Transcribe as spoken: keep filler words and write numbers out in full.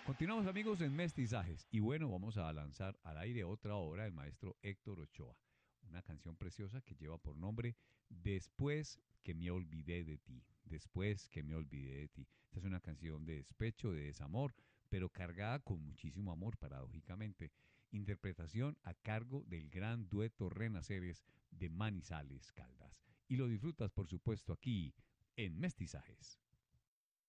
Continuamos amigos en Mestizajes y bueno, vamos a lanzar al aire otra obra del maestro Héctor Ochoa, una canción preciosa que lleva por nombre Después que me olvidé de ti, después que me olvidé de ti. Esta es una canción de despecho, de desamor, pero cargada con muchísimo amor paradójicamente. Interpretación a cargo del gran dueto Renaceres de Manizales Caldas. Y lo disfrutas por supuesto aquí en Mestizajes.